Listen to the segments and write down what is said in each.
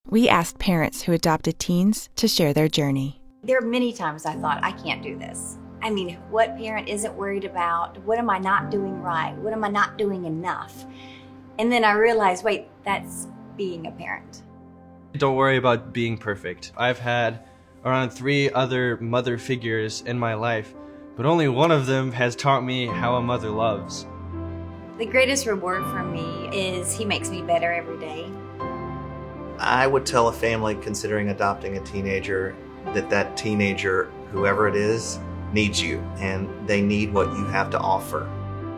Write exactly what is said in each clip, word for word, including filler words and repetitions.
We asked parents who adopted teens to share their journey. There are many times I thought, I can't do this. I mean, what parent isn't worried about, what am I not doing right? What am I not doing enough? And then I realized, wait, that's being a parent. Don't worry about being perfect. I've had around three other mother figures in my life, but only one of them has taught me how a mother loves. The greatest reward for me is he makes me better every day. I would tell a family considering adopting a teenager that that teenager, whoever it is, needs you, and they need what you have to offer.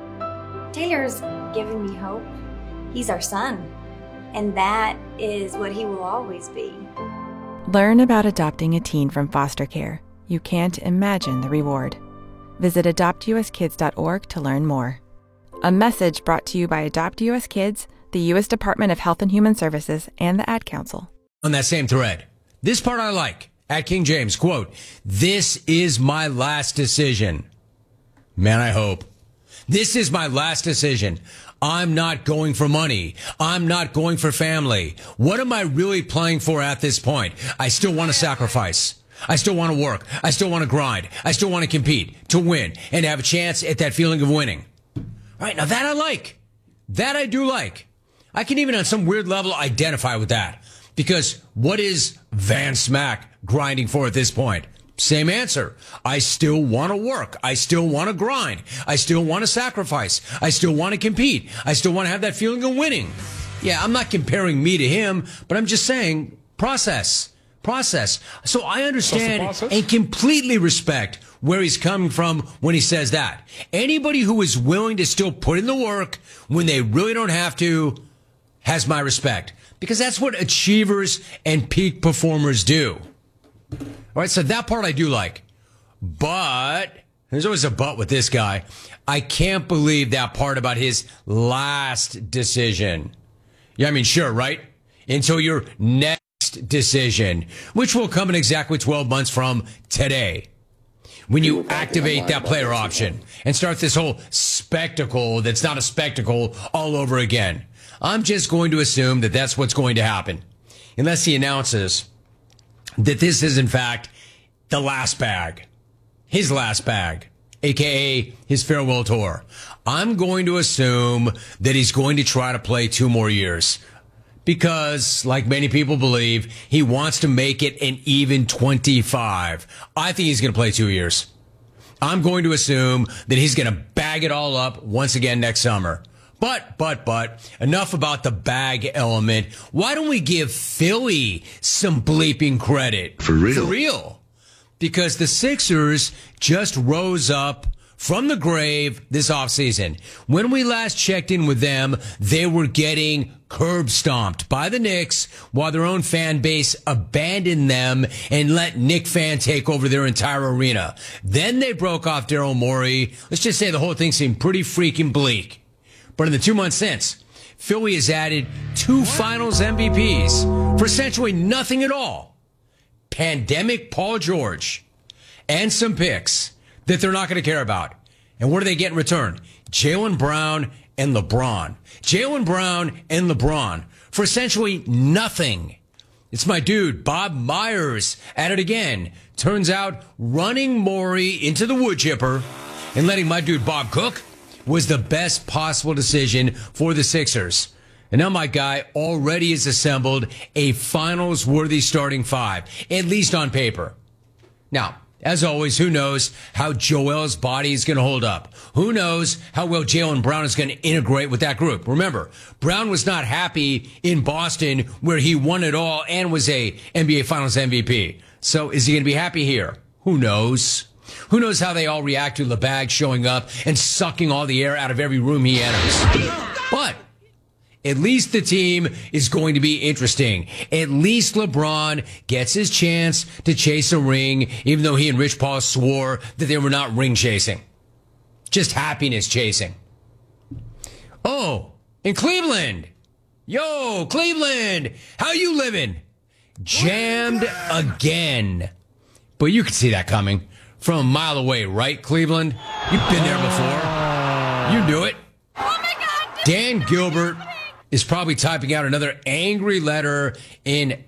Taylor's given me hope. He's our son, and that is what he will always be. Learn about adopting a teen from foster care. You can't imagine the reward. Visit adopt u s kids dot org to learn more. A message brought to you by Adopt U S Kids, the U S Department of Health and Human Services, and the Ad Council. On that same thread, this part I like. At King James, quote, "This is my last decision." Man, I hope. This is my last decision. I'm not going for money. I'm not going for family. What am I really playing for at this point? I still want to sacrifice. I still want to work. I still want to grind. I still want to compete, to win, and have a chance at that feeling of winning. All right, now that I like. That I do like. I can even on some weird level identify with that. Because what is Van Smack grinding for at this point? Same answer. I still want to work. I still want to grind. I still want to sacrifice. I still want to compete. I still want to have that feeling of winning. Yeah, I'm not comparing me to him, but I'm just saying process. Process. So I understand and completely respect where he's coming from when he says that. Anybody who is willing to still put in the work when they really don't have to has my respect. Because that's what achievers and peak performers do. All right, so that part I do like. But, there's always a but with this guy. I can't believe that part about his last decision. Yeah, I mean, sure, right? Until your next decision, which will come in exactly twelve months from today. When you activate that player option and start this whole spectacle that's not a spectacle all over again. I'm just going to assume that that's what's going to happen. Unless he announces that this is, in fact, the last bag. His last bag. A K A his farewell tour. I'm going to assume that he's going to try to play two more years. Because, like many people believe, he wants to make it an even twenty-five. I think he's going to play two years. I'm going to assume that he's going to bag it all up once again next summer. But, but, but, enough about the bag element. Why don't we give Philly some bleeping credit? For real? For real. Because the Sixers just rose up from the grave this offseason. When we last checked in with them, they were getting curb stomped by the Knicks while their own fan base abandoned them and let Knick fan take over their entire arena. Then they broke off Daryl Morey. Let's just say the whole thing seemed pretty freaking bleak. But in the two months since, Philly has added two finals M V Ps for essentially nothing at all. Pandemic Paul George and some picks that they're not going to care about. And what do they get in return? Jaylen Brown and LeBron. Jaylen Brown and LeBron for essentially nothing. It's my dude, Bob Myers, at it again. Turns out running Morey into the wood chipper and letting my dude Bob cook was the best possible decision for the Sixers. And now my guy already has assembled a finals-worthy starting five, at least on paper. Now, as always, who knows how Joel's body is going to hold up? Who knows how well Jaylen Brown is going to integrate with that group? Remember, Brown was not happy in Boston where he won it all and was a N B A Finals M V P. So is he going to be happy here? Who knows? Who knows how they all react to LeBag showing up and sucking all the air out of every room he enters? But at least the team is going to be interesting. At least LeBron gets his chance to chase a ring, even though he and Rich Paul swore that they were not ring chasing. Just happiness chasing. Oh, in Cleveland. Yo, Cleveland, how you living? Jammed again. But you could see that coming from a mile away, right, Cleveland? You've been there before. You knew it. Oh my God! Dan Gilbert is probably typing out another angry letter in